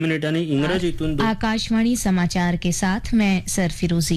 मिनिटांनी इंग्रजीतून आकाशवाणी समाचार के साथ मैं सर फिरोजी।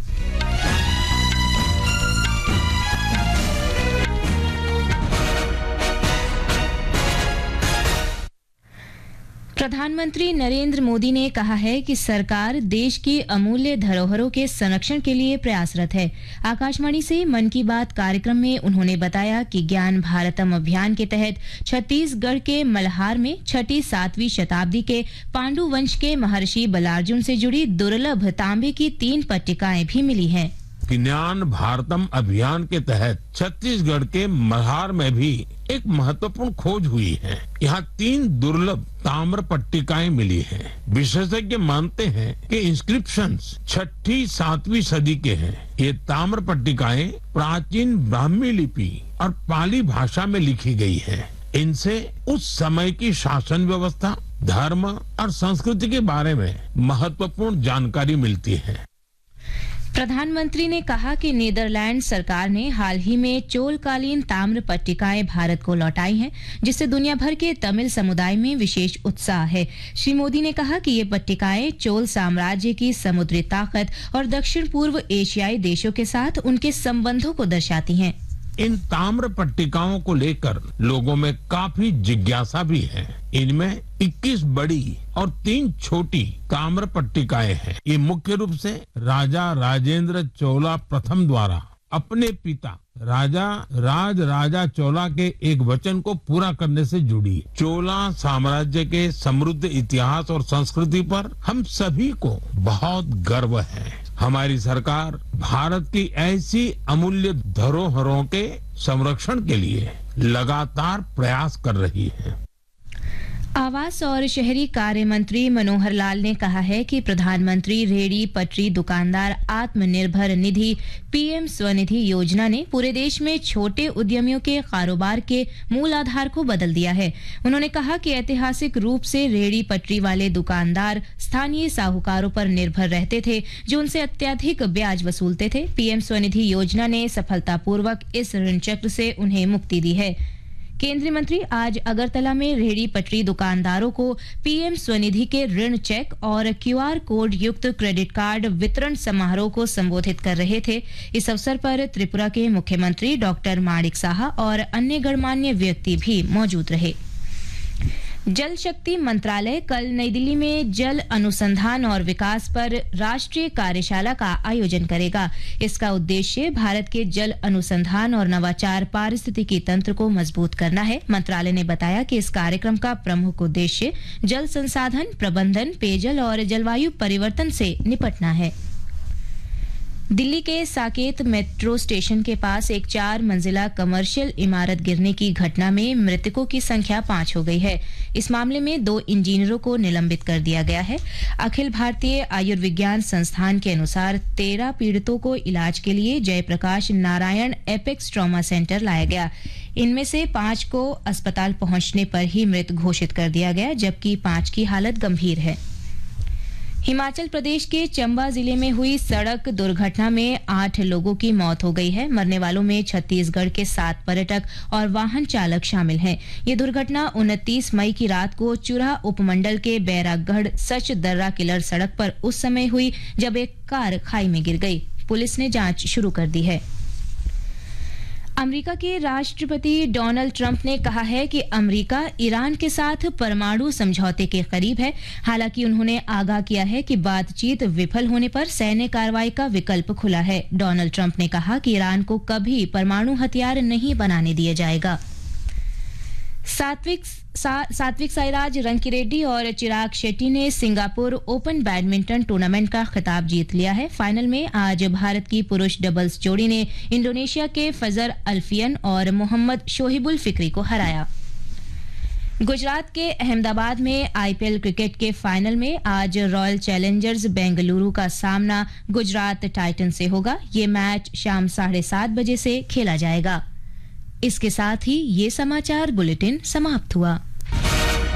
प्रधानमंत्री नरेंद्र मोदी ने कहा है कि सरकार देश की अमूल्य धरोहरों के संरक्षण के लिए प्रयासरत है। आकाशवाणी से मन की बात कार्यक्रम में उन्होंने बताया कि ज्ञान भारतम अभियान के तहत छत्तीसगढ़ के मल्हार में 6ठी-7वीं शताब्दी के पांडु वंश के महर्षि बलार्जुन से जुड़ी दुर्लभ तांबे की 3 पट्टिकाएं भी मिली हैं। ज्ञान भारतम अभियान के तहत छत्तीसगढ़ के मल्हार में भी एक महत्वपूर्ण खोज हुई है। यहाँ 3 दुर्लभ ताम्र पट्टिकाएं मिली हैं। विशेषज्ञ मानते हैं कि इंस्क्रिप्शंस 6ठी-7वीं सदी के हैं। ये ताम्र पट्टिकाएं प्राचीन ब्राह्मी लिपि और पाली भाषा में लिखी गई है। इनसे उस समय की शासन व्यवस्था, धर्म और संस्कृति के बारे में महत्वपूर्ण जानकारी मिलती है। प्रधानमंत्री ने कहा कि नीदरलैंड सरकार ने हाल ही में चोलकालीन ताम्र पट्टिकाएं भारत को लौटाई हैं, जिससे दुनिया भर के तमिल समुदाय में विशेष उत्साह है। श्री मोदी ने कहा कि ये पट्टिकाएं चोल साम्राज्य की समुद्री ताकत और दक्षिण पूर्व एशियाई देशों के साथ उनके संबंधों को दर्शाती हैं। इन ताम्र पट्टिकाओं को लेकर लोगों में काफी जिज्ञासा भी है। इनमें 21 बड़ी और 3 छोटी ताम्र पट्टिकाएं हैं। ये मुख्य रूप से राजा राजेंद्र चोला प्रथम द्वारा अपने पिता राजा राजा चोला के एक वचन को पूरा करने से जुड़ी। चोला साम्राज्य के समृद्ध इतिहास और संस्कृति पर हम सभी को बहुत गर्व है। हमारी सरकार भारत की ऐसी अमूल्य धरोहरों के संरक्षण के लिए लगातार प्रयास कर रही है। आवास और शहरी कार्य मंत्री मनोहर लाल ने कहा है कि प्रधानमंत्री रेहड़ी पटरी दुकानदार आत्मनिर्भर निधि पीएम स्वनिधि योजना ने पूरे देश में छोटे उद्यमियों के कारोबार के मूल आधार को बदल दिया है। उन्होंने कहा कि ऐतिहासिक रूप से रेहड़ी पटरी वाले दुकानदार स्थानीय साहूकारों पर निर्भर रहते थे, जो उनसे अत्यधिक ब्याज वसूलते थे। पीएम स्वनिधि योजना ने सफलतापूर्वक इस ऋण चक्र से उन्हें मुक्ति दी है। केंद्रीय मंत्री आज अगरतला में रेहड़ी पटरी दुकानदारों को पीएम स्वनिधि के ऋण चेक और क्यूआर कोड युक्त क्रेडिट कार्ड वितरण समारोह को संबोधित कर रहे थे। इस अवसर पर त्रिपुरा के मुख्यमंत्री डॉक्टर माणिक साहा और अन्य गणमान्य व्यक्ति भी मौजूद रहे। जल शक्ति मंत्रालय कल नई दिल्ली में जल अनुसंधान और विकास पर राष्ट्रीय कार्यशाला का आयोजन करेगा। इसका उद्देश्य भारत के जल अनुसंधान और नवाचार पारिस्थितिकी तंत्र को मजबूत करना है। मंत्रालय ने बताया कि इस कार्यक्रम का प्रमुख उद्देश्य जल संसाधन प्रबंधन, पेयजल और जलवायु परिवर्तन से निपटना है। दिल्ली के साकेत मेट्रो स्टेशन के पास एक 4 मंजिला कमर्शियल इमारत गिरने की घटना में मृतकों की संख्या 5 हो गई है। इस मामले में 2 इंजीनियरों को निलंबित कर दिया गया है। अखिल भारतीय आयुर्विज्ञान संस्थान के अनुसार 13 पीड़ितों को इलाज के लिए Jayaprakash Narayan apex trauma centre लाया गया। इनमें से 5 को अस्पताल पहुंचने पर ही मृत घोषित कर दिया गया, जबकि 5 की हालत गंभीर है। हिमाचल प्रदेश के चंबा जिले में हुई सड़क दुर्घटना में 8 लोगों की मौत हो गई है। मरने वालों में छत्तीसगढ़ के 7 पर्यटक और वाहन चालक शामिल हैं। ये दुर्घटना 29 मई की रात को चुरा उपमंडल के बैरागढ़ सच दर्रा किलर सड़क पर उस समय हुई जब एक कार खाई में गिर गई। पुलिस ने जांच शुरू कर दी है। अमेरिका के राष्ट्रपति डोनाल्ड ट्रंप ने कहा है कि अमेरिका ईरान के साथ परमाणु समझौते के करीब है। हालांकि उन्होंने आगाह किया है कि बातचीत विफल होने पर सैन्य कार्रवाई का विकल्प खुला है। डोनाल्ड ट्रंप ने कहा कि ईरान को कभी परमाणु हथियार नहीं बनाने दिया जाएगा। सात्विक साईराज रंकीरेड्डी और चिराग शेट्टी ने सिंगापुर ओपन बैडमिंटन टूर्नामेंट का खिताब जीत लिया है। फाइनल में आज भारत की पुरुष डबल्स जोड़ी ने इंडोनेशिया के फजर अल्फियन और मोहम्मद शोहिबुल फिक्री को हराया। गुजरात के अहमदाबाद में आईपीएल क्रिकेट के फाइनल में आज रॉयल चैलेंजर्स बेंगलुरु का सामना गुजरात टाइटन से होगा। ये मैच शाम 7:30 बजे से खेला जाएगा। इसके साथ ही ये समाचार बुलेटिन समाप्त हुआ।